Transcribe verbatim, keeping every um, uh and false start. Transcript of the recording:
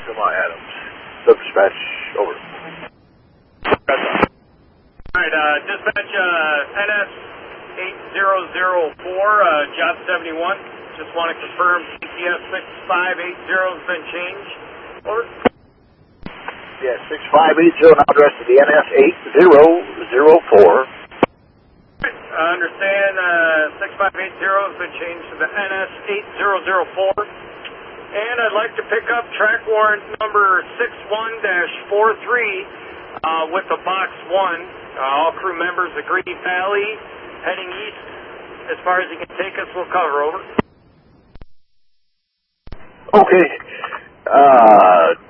Yakima Adams. Sub-dispatch, over. All right, uh, dispatch uh, N S eight zero zero four, uh, job seventy-one. Just want to confirm P T S six five eight zero has been changed. Over. Yeah, six five eight zero, now addressed to the N S eight zero zero four. I understand uh, six five eight zero has been changed to the N S eight zero zero four. And I'd like to pick up track warrant number six one dash four three uh, with the box one. Uh, all crew members agree Valley, heading east. As far as he can take us, we'll cover. Over. Okay. Uh...